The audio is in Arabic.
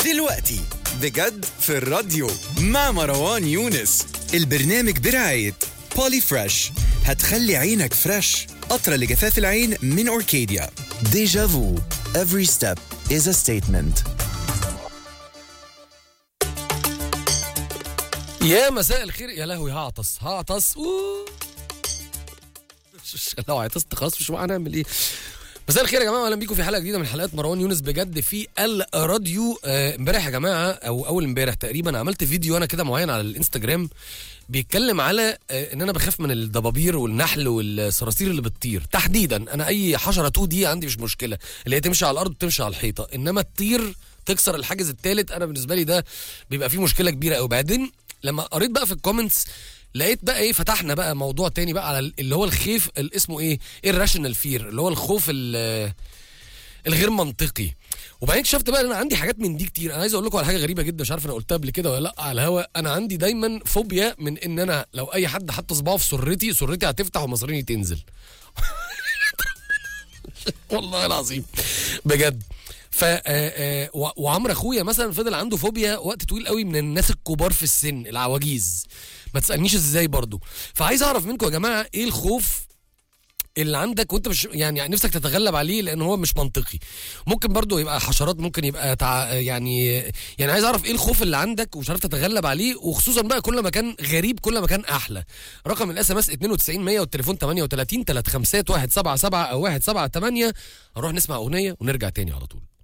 دلوقتي بجد في الراديو مع مروان يونس. البرنامج برعاية بولي فريش، هتخلي عينك فريش. قطرة لجفاف العين من أوركيديا. ديجا فو. Every step is a statement. يا مساء الخير. يا لهوي هعطس لو عطست خلاص مش هنعمل ايه. مساء الخير يا جماعه، اهلا بيكم في حلقه جديده من حلقات مروان يونس بجد في الراديو. امبارح يا جماعه او اول امبارح تقريبا عملت فيديو انا كده معين على الانستجرام بيتكلم على ان انا بخاف من الضبابير والنحل والصراصير اللي بتطير تحديدا. انا اي حشره 2 دي عندي مش مشكله، اللي هي تمشي على الارض تمشي على الحيطه، انما تطير تكسر الحاجز الثالث انا بالنسبه لي ده بيبقى فيه مشكله كبيره قوي. بعدين لما قريت بقى في الكومنتس لقيت بقى ايه، فتحنا بقى موضوع تاني بقى على اللي هو الخيف اللي اسمه ايه الراشنال فير، اللي هو الخوف الغير منطقي. وبعدين اكتشفت بقى ان انا عندي حاجات من دي كتير. انا عايز اقول لكم على حاجه غريبه جدا، مش عارف انا قلتها قبل كده ولا لا على الهوا. انا عندي دايما فوبيا من ان انا لو اي حد حط صباعه في سرتي هتفتح ومصاريني تنزل. والله العظيم بجد. وعمر اخويا مثلا فضل عنده فوبيا وقت طويل قوي من الناس الكبار في السن، العواجيز. ما تسالنيش ازاي برضو. فعايز اعرف منكم يا جماعه ايه الخوف اللي عندك وانت مش يعني نفسك تتغلب عليه لان هو مش منطقي. ممكن برضو يبقى حشرات، ممكن يبقى يعني عايز اعرف ايه الخوف اللي عندك ومش عارف تتغلب عليه، وخصوصا بقى كل ما كان غريب كل ما كان احلى. رقم الاس ام اس 92100 والتليفون 38 35177 او 178. نروح نسمع اغنيه ونرجع تاني على طول.